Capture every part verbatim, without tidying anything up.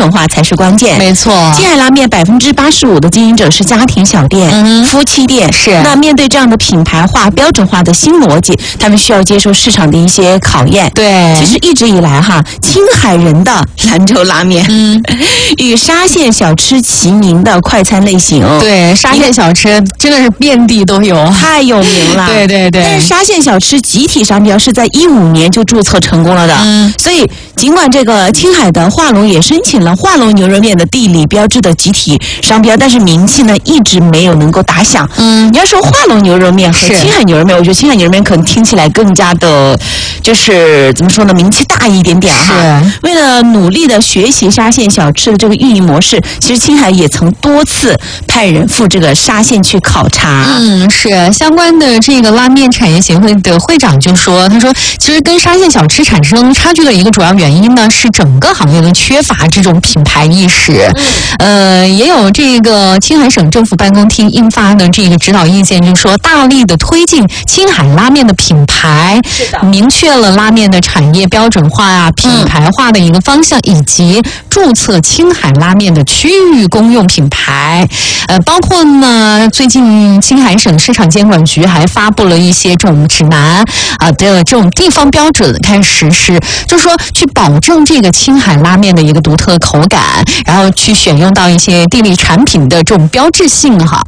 准化才是关键。 没错， 青海拉面百分之八十五的经营者是家庭小店、嗯、夫妻店。 是。 那面对这样的品牌化、标准化的新逻辑，他们需要接受市场的一些考验。 对， 其实一直以来哈，青海人的兰州拉面，嗯，与沙县小吃齐名的快餐类型。 对，沙县小吃真的是遍地都有， 太有名了。 对对对。 但是沙县小吃集体商标是在一五年就注册成功了的，嗯，所以尽管这个青海的化龙也申请了化龙牛肉面的地理标志的集体商标，但是名气呢一直没有能够打响。嗯，你要说化龙牛肉面和青海牛肉面，我觉得青海牛肉面可能听起来更加的，就是怎么说呢，名气大一点点哈。为了努力的学习沙县小吃的这个运营模式，其实青海也曾多次派人赴这个沙县去考察。 嗯，是相关的这个拉面产业协会的会长就说，他说其实跟沙县小吃产生差距的一个主要原因呢，是整个行业的缺乏这种品牌意识。呃，也有这个青海省政府办公厅印发的这个指导意见，就是说大力的推进青海拉面的品牌，明确了拉面的产业标准化啊、品牌化的一个方向，以及注册青海拉面的区域公用品牌。呃，包括呢，最近青海省市场监管局还发布了一些这种指南啊、呃、的这种地方标准开始实施，就是说去保证这个青海拉面的一个独特口感，然后去选用到一些地理产品的这种标志性哈。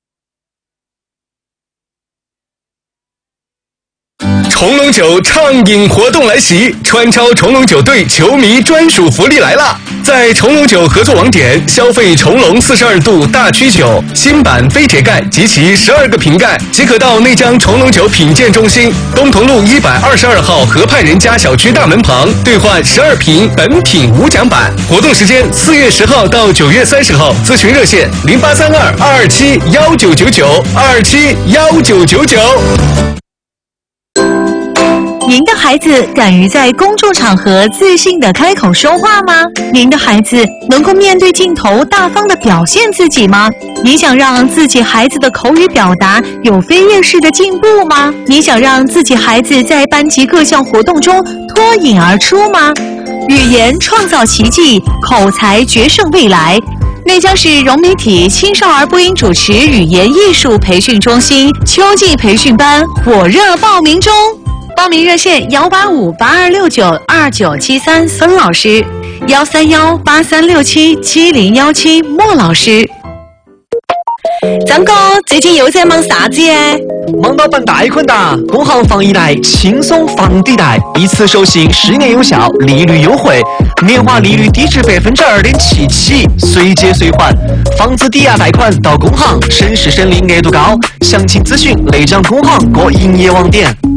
重龙酒畅饮活动来袭，川超重龙酒队球迷专属福利来了！在重龙酒合作网点消费重龙四十二度大曲酒新版非铁盖及其十二个瓶盖，即可到内江重龙酒品鉴中心东同路一百二十二号河畔人家小区大门旁兑换十二瓶本品无奖版。活动时间四月十号到九月三十号，咨询热线零八三二二二七幺九九九二七幺九九九。 您的孩子敢于在公众场合自信地开口说话吗？您的孩子能够面对镜头大方地表现自己吗？你想让自己孩子的口语表达有飞跃式的进步吗？你想让自己孩子在班级各项活动中脱颖而出吗？语言创造奇迹，口才决胜未来。内江市融媒体青少儿播音主持语言艺术培训中心秋季培训班火热报名中。报名热线幺八五八二六九二九七三孙老师，幺三幺八三六七七零幺七莫老师。张哥，最近又在忙啥子耶？ 忙到办贷款哒！工行放一贷轻松房抵贷，一次授信十年有效，利率优惠，年化利率低至百分之二点七起，随借随还。房子抵押贷款到工行，省时省力，额度高。详情咨询内江工行各营业网点。